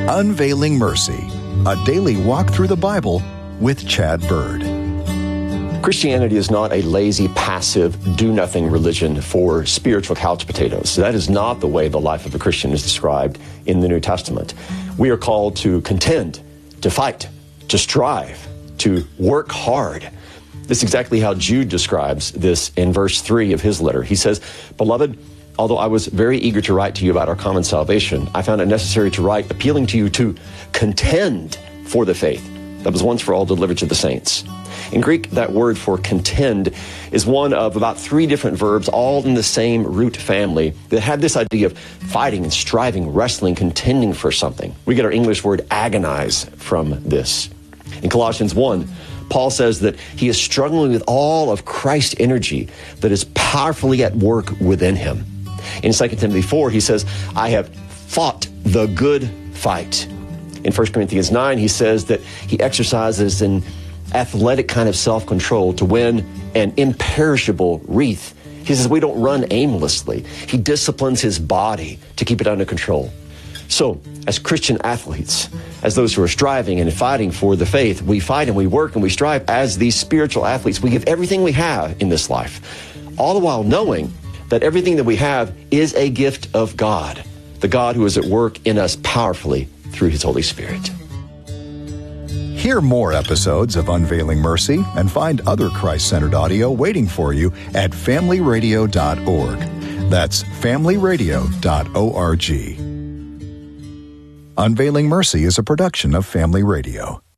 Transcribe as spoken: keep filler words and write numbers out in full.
Unveiling Mercy, a daily walk through the Bible with Chad Bird. Christianity is not a lazy, passive, do-nothing religion for spiritual couch potatoes. That is not the way the life of a Christian is described in the New Testament. We are called to contend, to fight, to strive, to work hard. This is exactly how Jude describes this in verse three of his letter. He says, "Beloved, although I was very eager to write to you about our common salvation, I found it necessary to write appealing to you to contend for the faith that was once for all delivered to the saints." In Greek, that word for contend is one of about three different verbs, all in the same root family, that have this idea of fighting and striving, wrestling, contending for something. We get our English word agonize from this. In Colossians one, Paul says that he is struggling with all of Christ's energy that is powerfully at work within him. In Second Timothy four, he says, "I have fought the good fight." In First Corinthians nine, he says that he exercises an athletic kind of self-control to win an imperishable wreath. He says we don't run aimlessly. He disciplines his body to keep it under control. So, as Christian athletes, as those who are striving and fighting for the faith, we fight and we work and we strive as these spiritual athletes. We give everything we have in this life, all the while knowing that everything that we have is a gift of God, the God who is at work in us powerfully through his Holy Spirit. Hear more episodes of Unveiling Mercy and find other Christ-centered audio waiting for you at family radio dot org. That's family radio dot org. Unveiling Mercy is a production of Family Radio.